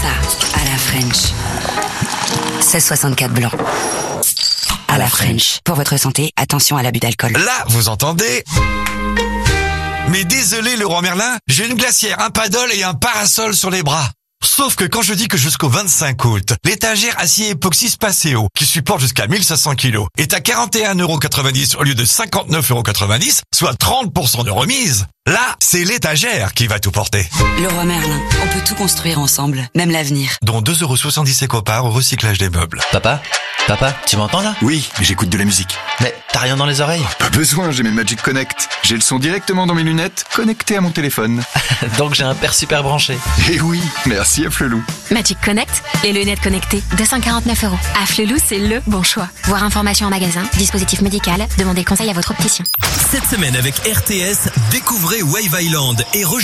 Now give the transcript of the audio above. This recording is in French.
ça à la French. 16,64 blanc. À la French. Pour votre santé, attention à l'abus d'alcool. Là, vous entendez? Mais désolé, Leroy Merlin, j'ai une glacière, un paddle et un parasol sur les bras. Sauf que quand je dis que jusqu'au 25 août, l'étagère acier époxy Spaceo, qui supporte jusqu'à 1500 kilos, est à 41,90 € au lieu de 59,90 €, soit 30% de remise. Là, c'est l'étagère qui va tout porter. Leroy Merlin, on peut tout construire ensemble, même l'avenir. Dont 2,70 € éco-part au recyclage des meubles. Papa, tu m'entends là? Oui, j'écoute de la musique. Mais t'as rien dans les oreilles? Pas besoin, j'ai mes Magic Connect. J'ai le son directement dans mes lunettes, connecté à mon téléphone. Donc j'ai un père super branché. Et oui, merci à Flelou. Magic Connect, les lunettes connectées, 249 €. À Flelou, c'est le bon choix. Voir information en magasin, dispositif médical, demandez conseil à votre opticien. Cette semaine avec RTS, découvrez Wave Island et rejoignez